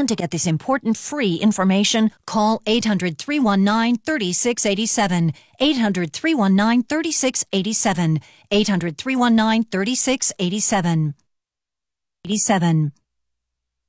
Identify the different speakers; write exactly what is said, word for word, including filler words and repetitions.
Speaker 1: And to get this important free information, call eight hundred, three one nine, three six eight seven, eight hundred, three one nine, three six eight seven, eight hundred, three one nine, three six eight seven. eighty-seven.